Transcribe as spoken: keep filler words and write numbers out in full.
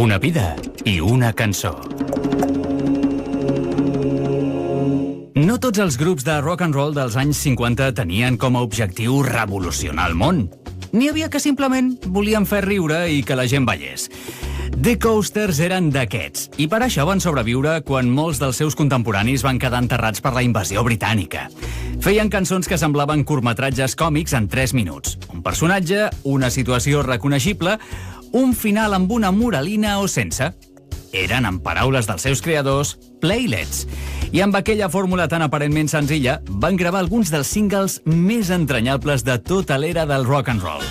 Una vida i una cançó. No tots els grups de rock and roll dels anys cinquanta tenien com a objectiu revolucionar el món. N'hi havia que simplement volien fer riure i que la gent ballés. The Coasters eren d'aquests, i per això van sobreviure quan molts dels seus contemporanis van quedar enterrats per la invasió britànica. Feien cançons que semblaven curtmetratges còmics en tres minuts. Un personatge, una situació reconeixible, un final amb una moralina o sense. Eren, en paraules dels seus creadors, playlets. I amb aquella fórmula tan aparentment senzilla, van gravar alguns dels singles més entranyables de tota l'era del rock and roll.